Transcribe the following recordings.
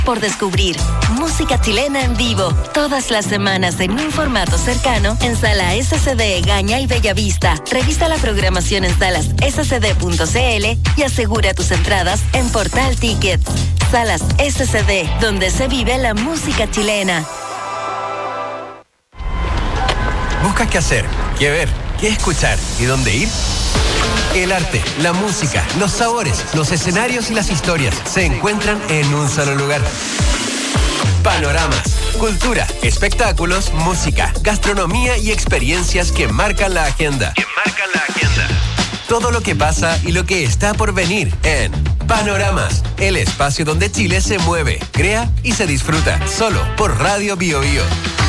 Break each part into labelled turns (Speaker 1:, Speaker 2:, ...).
Speaker 1: por descubrir. Música chilena en vivo, todas las semanas en un formato cercano en Sala SCD Gaña y Bellavista. Revisa la programación en salas scd.cl y asegura tus entradas en Portal Tickets. Salas SCD, donde se vive la música chilena.
Speaker 2: ¿Buscas qué hacer, qué ver, qué escuchar y dónde ir? El arte, la música, los sabores, los escenarios y las historias se encuentran en un solo lugar. Panoramas, cultura, espectáculos, música, gastronomía y experiencias que marcan la agenda. Todo lo que pasa y lo que está por venir en Panoramas, el espacio donde Chile se mueve, crea y se disfruta, solo por Radio Bio Bio.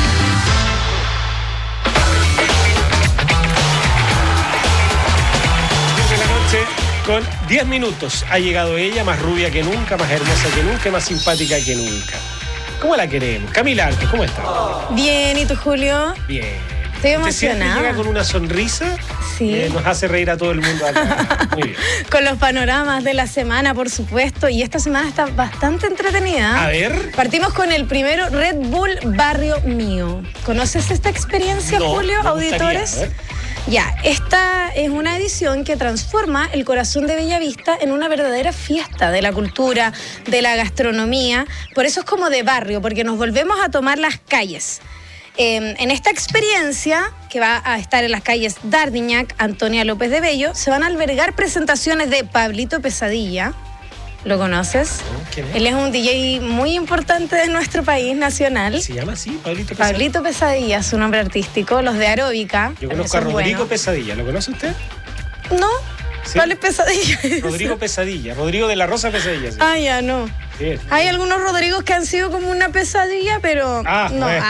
Speaker 3: Con 10 minutos ha llegado ella, más rubia que nunca, más hermosa que nunca, más simpática que nunca. ¿Cómo la queremos? Camila Arcos, ¿cómo está?
Speaker 4: Bien, ¿y tú, Julio?
Speaker 3: Bien.
Speaker 4: Estoy emocionada.
Speaker 3: Llega con una sonrisa.
Speaker 4: Sí.
Speaker 3: Nos hace reír a todo el mundo acá. Muy bien.
Speaker 4: Con los panoramas de la semana, por supuesto. Y esta semana está bastante entretenida.
Speaker 3: A ver.
Speaker 4: Partimos con el primero, Red Bull Barrio Mío. ¿Conoces esta experiencia,
Speaker 3: no,
Speaker 4: Julio, auditores?
Speaker 3: A ver.
Speaker 4: Ya, esta es una edición que transforma el corazón de Bellavista en una verdadera fiesta de la cultura, de la gastronomía. Por eso es como de barrio, porque nos volvemos a tomar las calles. En esta experiencia, que va a estar en las calles Dardiñac, Antonia López de Bello, se van a albergar presentaciones de Pablito Pesadilla. ¿Lo conoces?
Speaker 3: ¿Quién es?
Speaker 4: Él es un DJ muy importante de nuestro país nacional.
Speaker 3: ¿Se llama así? Pablito Pesadilla.
Speaker 4: Pablito Pesadilla, su nombre artístico, los de Aeróbica.
Speaker 3: Yo conozco a Rodrigo Pesadilla, ¿lo conoce usted?
Speaker 4: No,
Speaker 3: ¿Sí?
Speaker 4: ¿Cuál es Pesadilla?
Speaker 3: Rodrigo Pesadilla, Rodrigo de la Rosa Pesadilla. Sí.
Speaker 4: Ah, ya, no.
Speaker 3: Sí.
Speaker 4: Hay algunos Rodrigos que han sido como una pesadilla, pero no.
Speaker 3: Bueno.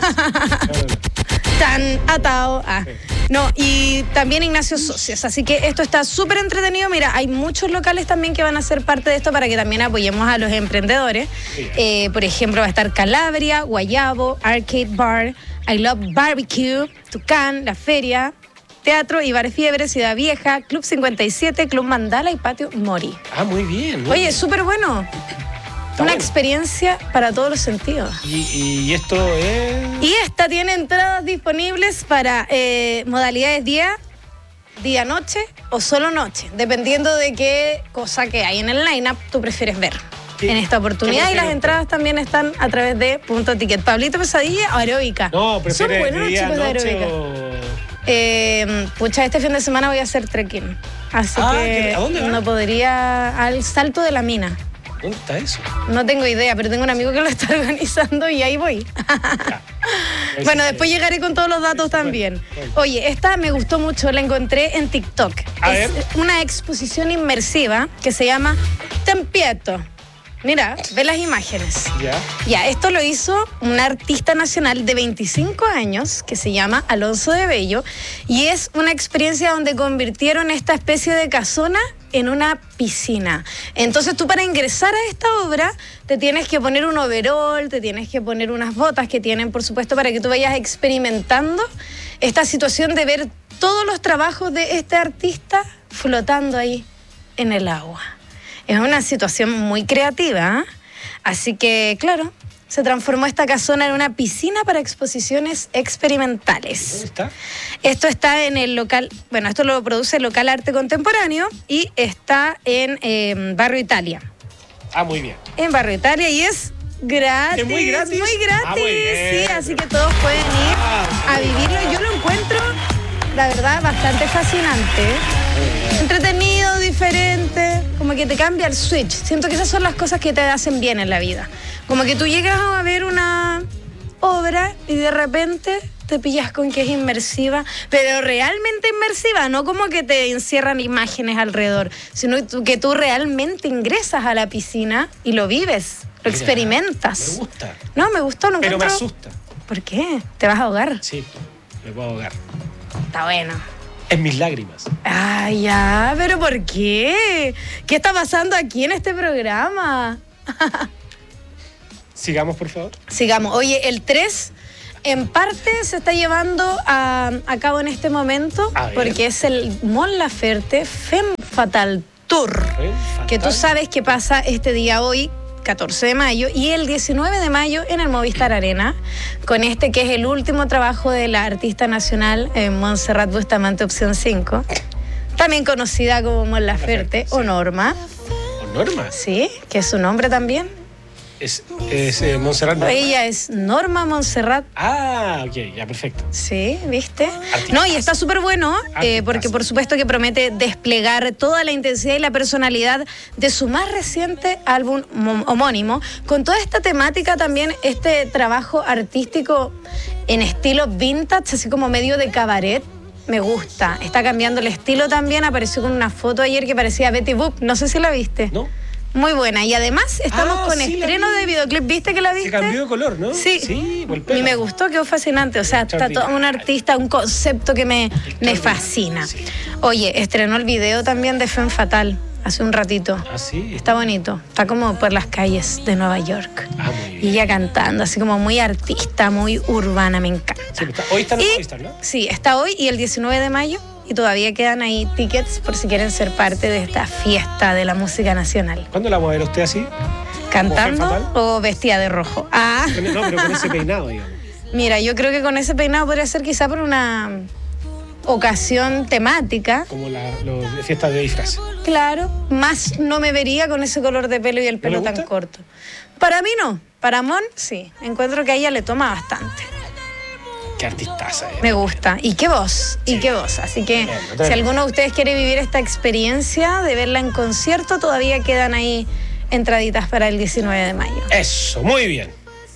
Speaker 4: Tan atado.
Speaker 3: Sí.
Speaker 4: No, y también Ignacio Socios. Así que esto está súper entretenido. Mira, hay muchos locales también que van a ser parte de esto para que también apoyemos a los emprendedores. Sí. Por ejemplo, va a estar Calabria, Guayabo, Arcade Bar, I Love Barbecue, Tucán, La Feria, Teatro y Bar Fiebre, Ciudad Vieja, Club 57, Club Mandala y Patio Mori.
Speaker 3: Ah, muy bien.
Speaker 4: Oye, súper bueno. Una experiencia para todos los sentidos.
Speaker 3: ¿Y esto es...?
Speaker 4: Y esta tiene entradas disponibles para modalidades día, noche o solo noche, dependiendo de qué cosa que hay en el line-up tú prefieres ver en esta oportunidad. Y las entradas también están a través de Punto Ticket. Pablito Pesadilla o Aeróbica.
Speaker 3: No, prefieres
Speaker 4: son buenos los chicos de Aeróbica. Pucha, este fin de semana voy a hacer trekking. Así que
Speaker 3: ¿a dónde va?
Speaker 4: no podría... Al Salto de la Mina.
Speaker 3: ¿Dónde está eso?
Speaker 4: No tengo idea, pero tengo un amigo que lo está organizando y ahí voy. Bueno, después llegaré con todos los datos también. Oye, esta me gustó mucho, la encontré en TikTok. Es una exposición inmersiva que se llama Tempieto. Mira, ve las imágenes. Ya, esto lo hizo un artista nacional de 25 años que se llama Alonso de Bello y es una experiencia donde convirtieron esta especie de casona en una piscina. Entonces tú para ingresar a esta obra te tienes que poner un overol, te tienes que poner unas botas que tienen, por supuesto, para que tú vayas experimentando esta situación de ver todos los trabajos de este artista flotando ahí en el agua. Es una situación muy creativa, ¿eh? Así que, claro, se transformó esta casona en una piscina para exposiciones experimentales.
Speaker 3: ¿Dónde está?
Speaker 4: Esto está en el local, bueno, esto lo produce el local Arte Contemporáneo y está en Barrio Italia.
Speaker 3: Ah, muy bien.
Speaker 4: En Barrio Italia y es gratis.
Speaker 3: ¿Es muy gratis?
Speaker 4: Muy gratis,
Speaker 3: Ah, muy bien.
Speaker 4: sí, así que todos pueden ir a vivirlo. Yo lo encuentro, la verdad, bastante fascinante. Entretenido, diferente, como que te cambia el switch. Siento que esas son las cosas que te hacen bien en la vida. Como que tú llegas a ver una obra y de repente te pillas con que es inmersiva, pero realmente inmersiva, no como que te encierran imágenes alrededor, sino que tú realmente ingresas a la piscina y lo vives, lo experimentas.
Speaker 3: Me gusta.
Speaker 4: No, me gustó, lo encuentro.
Speaker 3: Pero me asusta.
Speaker 4: ¿Por qué? ¿Te vas a ahogar?
Speaker 3: Sí, me puedo ahogar.
Speaker 4: Está bueno.
Speaker 3: En mis lágrimas.
Speaker 4: Ah, ya, pero ¿por qué? ¿Qué está pasando aquí en este programa?
Speaker 3: Sigamos, por favor.
Speaker 4: Sigamos. Oye, el 3 en parte se está llevando a cabo en este momento porque es el Mon Laferte Femme Fatale Tour, que tú sabes que pasa este día hoy, 14 de mayo y el 19 de mayo en el Movistar Arena, con este que es el último trabajo de la artista nacional Montserrat Bustamante, opción 5, también conocida como Mon Laferte, sí. O Norma.
Speaker 3: ¿O Norma?
Speaker 4: Sí, que es su nombre también.
Speaker 3: Es Montserrat.
Speaker 4: Ella es Norma Montserrat.
Speaker 3: Ah, ok, ya, perfecto.
Speaker 4: Sí, ¿viste?
Speaker 3: Artistaza.
Speaker 4: No, y está súper bueno, porque por supuesto que promete desplegar toda la intensidad y la personalidad de su más reciente álbum homónimo, con toda esta temática también, este trabajo artístico en estilo vintage, así como medio de cabaret. Me gusta. Está cambiando el estilo también. Apareció con una foto ayer que parecía Betty Boop. No sé si la viste.
Speaker 3: No.
Speaker 4: Muy buena. Y además estamos con estreno de videoclip. ¿Viste que la viste?
Speaker 3: Se cambió de color, ¿no?
Speaker 4: Sí.
Speaker 3: Sí,
Speaker 4: y me gustó, quedó fascinante. O sea, está todo un artista, un concepto que me fascina. Sí. Oye, estrenó el video también de Femme Fatale hace un ratito.
Speaker 3: Ah, sí.
Speaker 4: Está bonito. Está como por las calles de Nueva York.
Speaker 3: Ah, muy bien.
Speaker 4: Y ella cantando, así como muy artista, muy urbana. Me encanta.
Speaker 3: Sí, hoy está en el Movistar, ¿no?
Speaker 4: Sí, está hoy y el 19 de mayo. Y todavía quedan ahí tickets por si quieren ser parte de esta fiesta de la música nacional.
Speaker 3: ¿Cuándo la vamos a ver usted así?
Speaker 4: ¿Cantando o vestida de rojo? Ah.
Speaker 3: No, pero con ese peinado, digamos.
Speaker 4: Mira, yo creo que con ese peinado podría ser quizá por una ocasión temática.
Speaker 3: Como las fiestas de disfraz.
Speaker 4: Claro, más no me vería con ese color de pelo y el pelo tan corto. Para mí no, para Mon sí. Encuentro que a ella le toma bastante.
Speaker 3: Qué artistaza.
Speaker 4: Me gusta. Y qué voz, sí. Y qué voz. Así que si alguno de ustedes quiere vivir esta experiencia de verla en concierto, todavía quedan ahí entraditas para el 19 de mayo.
Speaker 3: Eso, muy bien.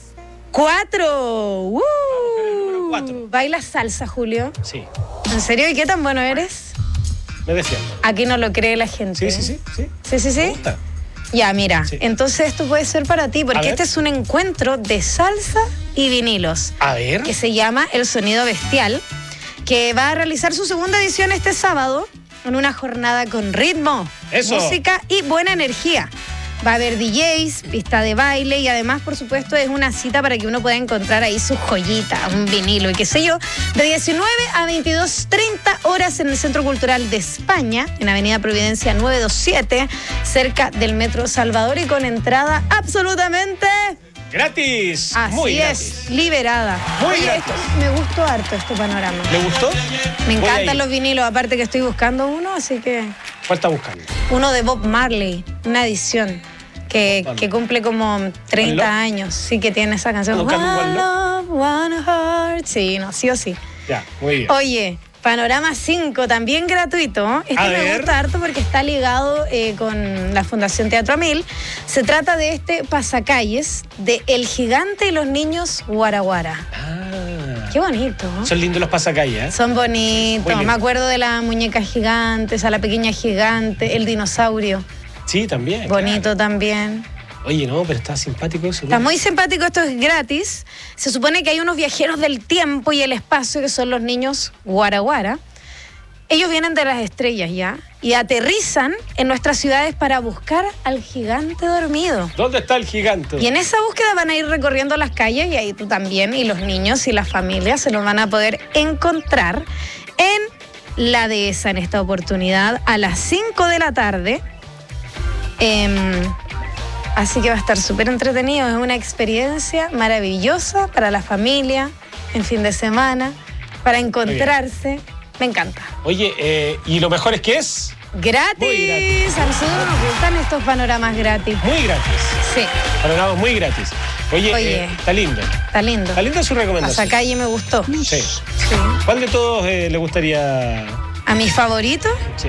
Speaker 4: 4.
Speaker 3: Número 4.
Speaker 4: ¿Bailas salsa, Julio?
Speaker 3: Sí.
Speaker 4: ¿En serio? ¿Y qué tan bueno eres?
Speaker 3: Me defiendo.
Speaker 4: Aquí no lo cree la gente.
Speaker 3: Sí.
Speaker 4: ¿Sí?
Speaker 3: Me gusta.
Speaker 4: Ya, mira,
Speaker 3: sí.
Speaker 4: Entonces esto puede ser para ti, porque este es un encuentro de salsa y vinilos.
Speaker 3: A ver.
Speaker 4: Que se llama El Sonido Bestial, que va a realizar su segunda edición este sábado en una jornada con ritmo, música y buena energía. Va a haber DJs, pista de baile y además, por supuesto, es una cita para que uno pueda encontrar ahí su joyita, un vinilo y qué sé yo, de 19 a 22:30 horas en el Centro Cultural de España, en Avenida Providencia 927, cerca del Metro Salvador y con entrada absolutamente
Speaker 3: gratis.
Speaker 4: Así
Speaker 3: muy
Speaker 4: es,
Speaker 3: gratis.
Speaker 4: Liberada.
Speaker 3: Muy gratis.
Speaker 4: Me gustó harto este panorama.
Speaker 3: ¿Le gustó?
Speaker 4: Me encantan los vinilos, aparte que estoy buscando uno, así que...
Speaker 3: ¿Cuál está buscando?
Speaker 4: Uno de Bob Marley, una edición que cumple como 30 años. Sí, que tiene esa canción. One Love, One Heart. Sí, no, sí o sí.
Speaker 3: Ya, muy bien.
Speaker 4: Oye, Panorama 5, también gratuito. Este me gusta harto porque está ligado con la Fundación Teatro Amil. Se trata de este pasacalles de El Gigante y los Niños Guaraguara. Qué bonito.
Speaker 3: Son lindos los pasacalles, ¿eh?
Speaker 4: Son bonitos. Me acuerdo de la muñeca gigante, a la pequeña gigante, el dinosaurio.
Speaker 3: Sí, también.
Speaker 4: Bonito
Speaker 3: claro.
Speaker 4: También.
Speaker 3: Oye, no, pero está simpático eso.
Speaker 4: Está muy simpático, esto es gratis. Se supone que hay unos viajeros del tiempo y el espacio que son los niños Guaraguara. Ellos vienen de las estrellas ya y aterrizan en nuestras ciudades para buscar al gigante dormido.
Speaker 3: ¿Dónde está el gigante?
Speaker 4: Y en esa búsqueda van a ir recorriendo las calles y ahí tú también y los niños y las familias se los van a poder encontrar en la dehesa en esta oportunidad a las 5 de la tarde. Así que va a estar súper entretenido. Es una experiencia maravillosa para la familia, en fin de semana, para encontrarse. Me encanta.
Speaker 3: Oye, ¿y lo mejor es que es?
Speaker 4: ¡Gratis!
Speaker 3: Muy gratis.
Speaker 4: A nosotros nos gustan estos panoramas gratis.
Speaker 3: Muy gratis.
Speaker 4: Sí.
Speaker 3: Panoramas muy gratis. Oye, está lindo.
Speaker 4: Está lindo.
Speaker 3: Está linda su recomendación.
Speaker 4: Pasacalle me gustó.
Speaker 3: Sí. ¿Cuál de todos le gustaría...?
Speaker 4: ¿A mis favoritos?
Speaker 3: Sí.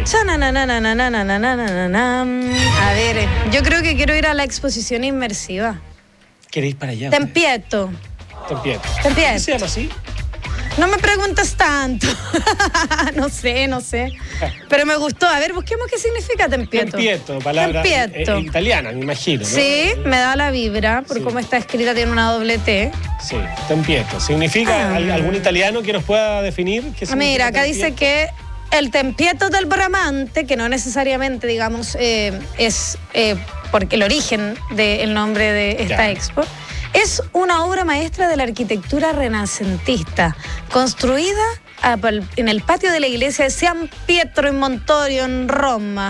Speaker 4: A ver, yo creo que quiero ir a la exposición inmersiva.
Speaker 3: ¿Quiere ir para allá?
Speaker 4: Tempieto.
Speaker 3: Tempieto.
Speaker 4: Tempieto.
Speaker 3: ¿Qué se llama así?
Speaker 4: No me preguntes tanto. No sé. Pero me gustó. A ver, busquemos qué significa Tempieto.
Speaker 3: Tempieto, palabra italiana, me imagino, ¿no?
Speaker 4: Sí, me da la vibra, por cómo está escrita, tiene una doble T.
Speaker 3: Sí, Tempieto. ¿Significa algún italiano que nos pueda definir qué significa?
Speaker 4: Mira, acá dice que el Tempieto del Bramante, que no necesariamente, digamos, es porque el origen del nombre de esta expo, es una obra maestra de la arquitectura renacentista, construida en el patio de la iglesia de San Pietro in Montorio, en Roma.